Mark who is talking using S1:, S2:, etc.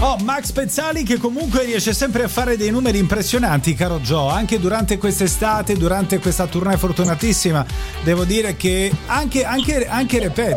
S1: Oh, Max Pezzali che comunque riesce sempre a fare dei numeri impressionanti, caro Joe, anche durante quest'estate, durante questa tournée fortunatissima. Devo dire che anche Repet